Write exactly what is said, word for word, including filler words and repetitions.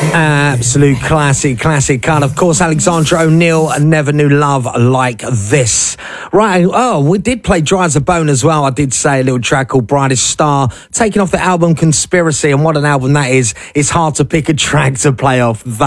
Absolute classic, classic cut. Of course, Alexandra O'Neal, Never Knew Love Like This. Right, oh, we did play Dry as a Bone as well. I did say a little track called Brightest Star, taken off the album Conspiracy, and what an album that is. It's hard to pick a track to play off that.